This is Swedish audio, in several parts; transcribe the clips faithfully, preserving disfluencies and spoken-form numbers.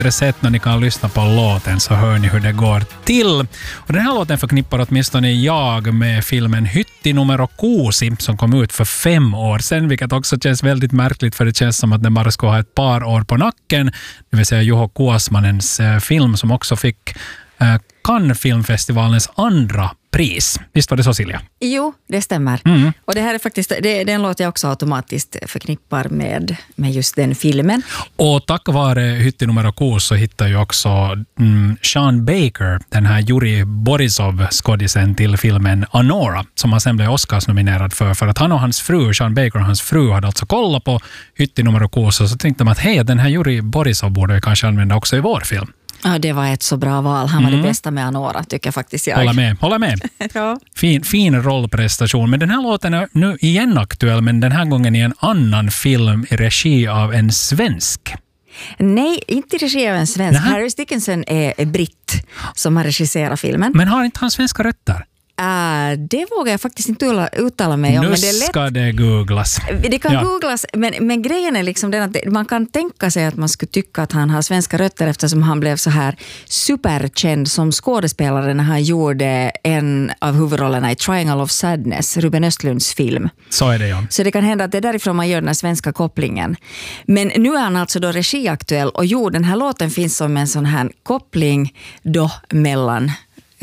sätt när ni kan lyssna på låten så hör ni hur det går till. Och den här låten förknippar åtminstone jag med filmen Hytti numero kuusi som kom ut för fem år sedan, vilket också känns väldigt märkligt för det känns som att den bara skulle ha ett par år på nacken. Det vill säga Juho Kuosmanens eh, film som också fick eh, Cannes filmfestivalens andra pris. Visst var det så, Silja? Jo, det stämmer. Mm. Och det här är faktiskt det, det är en låt jag också automatiskt förknippar med, med just den filmen. Och tack vare Hytti numero kuusi så hittar ju också mm, Sean Baker, den här Juri Borisov-skådisen till filmen Anora, som han sen blev Oscars-nominerad för. För att han och hans fru, Sean Baker och hans fru, hade alltså kollat på Hytti numero kuusi och så tänkte man att hej, den här Juri Borisov borde vi kanske använda också i vår film. Ja, det var ett så bra val. Han var mm. det bästa med Anora, tycker jag faktiskt jag. Hålla med, hålla med. Ja. Fin, fin rollprestation. Men den här låten är nu igen aktuell, men den här gången i en annan film i regi av en svensk. Nej, inte i regi av en svensk. Nähä. Harris Dickinson är britt som har regisserat filmen. Men har inte han svenska rötter? Uh, det vågar jag faktiskt inte uttala mig om. Nu men det är lätt. Ska det googlas. Det kan ja. googlas, men, men grejen är liksom den att man kan tänka sig att man skulle tycka att han har svenska rötter eftersom han blev så här superkänd som skådespelare när han gjorde en av huvudrollerna i Triangle of Sadness, Ruben Östlunds film. Så är det, ja. Så det kan hända att det är därifrån man gör den här svenska kopplingen. Men nu är han alltså då regiaktuell och jo, den här låten finns som en sån här koppling då mellan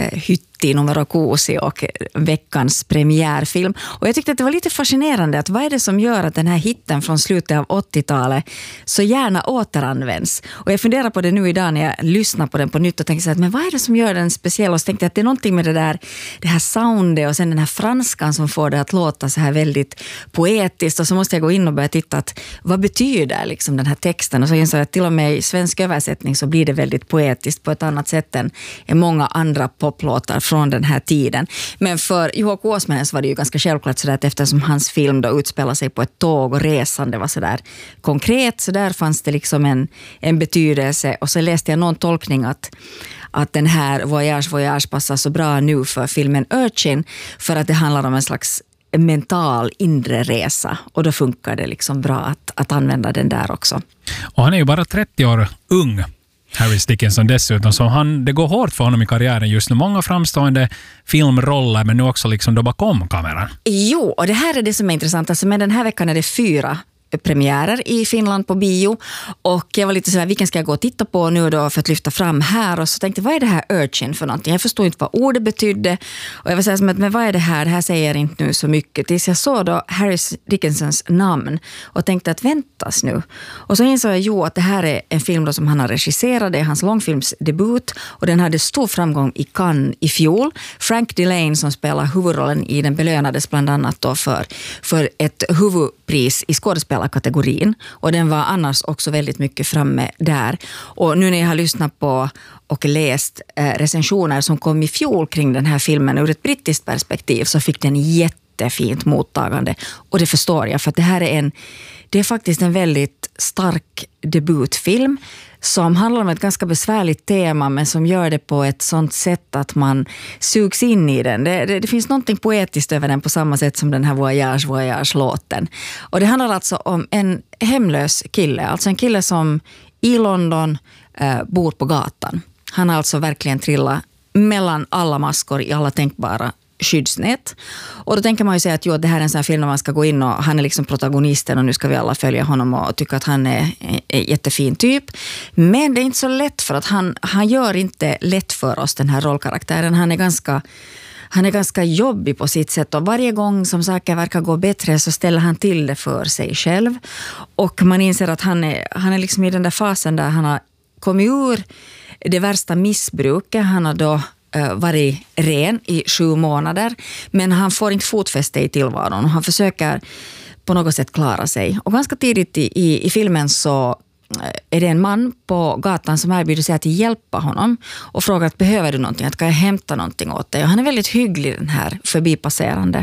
Hytti numero kuusi och veckans premiärfilm. Och jag tyckte att det var lite fascinerande att vad är det som gör att den här hitten från slutet av åttiotalet så gärna återanvänds. Och jag funderar på det nu idag när jag lyssnar på den på nytt och tänker så att men vad är det som gör den speciell? Och så tänkte jag att det är någonting med det där det här soundet och sen den här franskan som får det att låta så här väldigt poetiskt och så måste jag gå in och börja titta att vad betyder liksom den här texten och så insåg jag att till och med i svensk översättning så blir det väldigt poetiskt på ett annat sätt än, än många andra poplåtar från den här tiden. Men för Juho Kuosmanen var det ju ganska självklart sådär att eftersom hans film då utspelar sig på ett tåg och resande var sådär konkret så där fanns det liksom en, en betydelse och så läste jag någon tolkning att att den här Voyage Voyage passar så bra nu för filmen Urchin för att det handlar om en slags mental inre resa och då funkar det liksom bra att, att använda den där också. Och han är ju bara trettio år ung, Harris Dickinson dessutom, så han, det går hårt för honom i karriären just nu. Många framstående filmroller men nu också liksom då bakom kameran. Jo, och det här är det som är intressant. Alltså, men den här veckan är det fyra premiärer i Finland på bio och jag var lite sådär, vilken ska jag gå och titta på nu då för att lyfta fram här och så tänkte vad är det här Urchin för någonting? Jag förstod inte vad ordet betydde och jag var såhär, men vad är det här? Det här säger inte nu så mycket tills jag såg då Harris Dickinsons namn och tänkte att väntas nu. Och så insåg jag ju att det här är en film då som han har regisserat, det är hans långfilmsdebut och den hade stor framgång i Cannes i fjol. Frank Delane som spelar huvudrollen i den belönades bland annat då för, för ett huvudpris i skådespel kategorin och den var annars också väldigt mycket framme där. Och nu när jag har lyssnat på och läst eh, recensioner som kom i fjol kring den här filmen ur ett brittiskt perspektiv så fick den jättefint mottagande och det förstår jag för att det här är en det är faktiskt en väldigt stark debutfilm som handlar om ett ganska besvärligt tema men som gör det på ett sånt sätt att man sugs in i den. Det, det, det finns någonting poetiskt över den på samma sätt som den här Voyage Voyage-låten. Och det handlar alltså om en hemlös kille, alltså en kille som i London eh, bor på gatan. Han har alltså verkligen trillat mellan alla maskor i alla tänkbara skyddsnät. Och då tänker man ju säga att jo, det här är en sån här film där man ska gå in och han är liksom protagonisten och nu ska vi alla följa honom och tycka att han är en jättefin typ. Men det är inte så lätt för att han, han gör inte lätt för oss den här rollkaraktären. Han är ganska Han är ganska jobbig på sitt sätt och varje gång som saker verkar gå bättre så ställer han till det för sig själv. Och man inser att han är, han är liksom i den där fasen där han har kommit ur det värsta missbruket. Han har då varit ren i sju månader men han får inte fotfäste i tillvaron och han försöker på något sätt klara sig. Och ganska tidigt i, i, i filmen så är det en man på gatan som erbjuder sig att hjälpa honom och frågar att behöver du någonting, att kan jag hämta någonting åt dig? Och han är väldigt hygglig den här förbipasserande.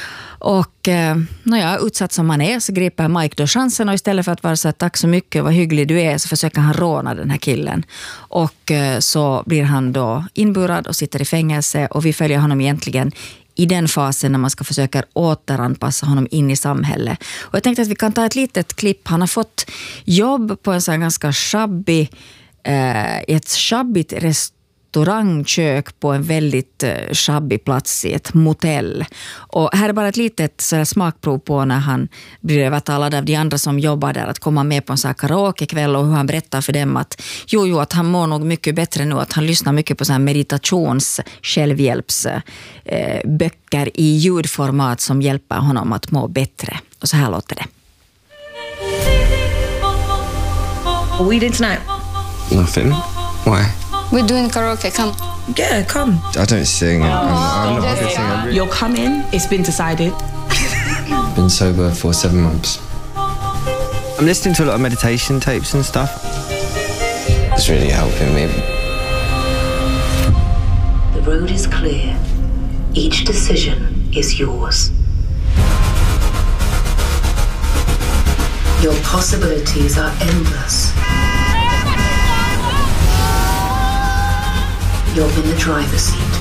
Och eh, när jag är utsatt som han är så griper Mike då chansen och istället för att vara så här, tack så mycket, vad hygglig du är, så försöker han råna den här killen. Och eh, så blir han då inburad och sitter i fängelse och vi följer honom egentligen i den fasen när man ska försöka återanpassa honom in i samhället. Och jag tänkte att vi kan ta ett litet klipp. Han har fått jobb på en sån här ganska shabby eh, i ett schabbigt restaurangkök på en väldigt eh, schabbig plats i ett motell. Och här är bara ett litet så här, smakprov på när han blir övertalad av de andra som jobbar där att komma med på en så här karaokekväll, och hur han berättar för dem att jo, jo, att han mår nog mycket bättre nu, att han lyssnar mycket på så här meditations självhjälps eh, böcker i ljudformat som hjälper honom att må bättre. Och så här låter det. What are we doing tonight? Nothing. Why? We're doing karaoke, come. Yeah, come. I don't sing. I'm, I'm not a good singer. You'll come in. It's been decided. I've been sober for seven months. I'm listening to a lot of meditation tapes and stuff. It's really helping me. The road is clear. Each decision is yours. Your possibilities are endless. You're in the driver's seat.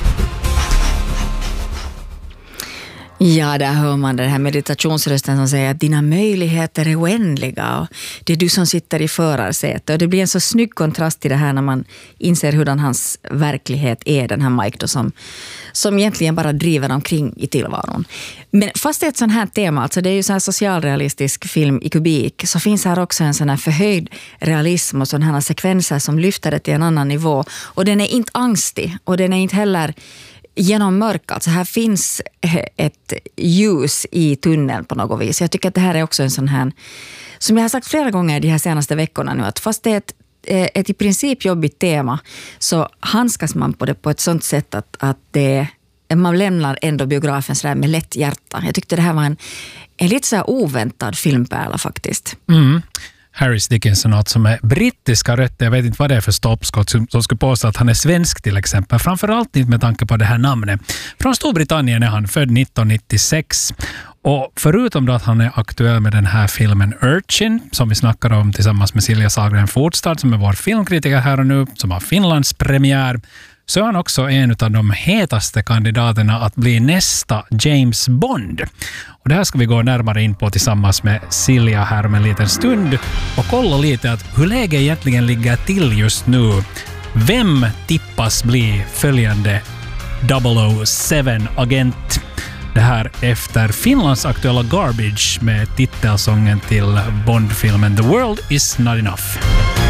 Ja, där hör man den här meditationsrösten som säger att dina möjligheter är oändliga och det är du som sitter i förarsätet. Och det blir en så snygg kontrast till det här när man inser hurdan hans verklighet är, den här Mike då, som, som egentligen bara driver omkring i tillvaron. Men fast det är ett sånt här tema, alltså det är ju så här socialrealistisk film i kubik, så finns här också en sån här förhöjd realism och sådana här sekvenser som lyfter det till en annan nivå. Och den är inte angstig och den är inte heller genom mörk. Alltså här finns ett ljus i tunneln på något vis. Jag tycker att det här är också en sån här, som jag har sagt flera gånger de här senaste veckorna nu, att fast det är ett, ett i princip jobbigt tema, så handskas man på det på ett sånt sätt att, att det, man lämnar ändå biografen så där med lätt hjärta. Jag tyckte det här var en, en lite så här oväntad filmpärla faktiskt. Mm. Harris Dickinson, något som är brittiska rötter. Jag vet inte vad det är för stoppskott som skulle påstå att han är svensk till exempel. Framförallt inte med tanke på det här namnet. Från Storbritannien är han född nittonhundranittiosex. Och förutom då att han är aktuell med den här filmen Urchin, som vi snackar om tillsammans med Silja Sahlgren Fortstad, som är vår filmkritiker här och nu, som har Finlands premiär, så är han också en av de hetaste kandidaterna att bli nästa James Bond. Och det här ska vi gå närmare in på tillsammans med Silja här om en liten stund och kolla lite att hur läget egentligen ligger till just nu. Vem tippas bli följande double oh seven-agent? Det här efter Finlands aktuella Garbage med titelsången till Bondfilmen The World Is Not Enough.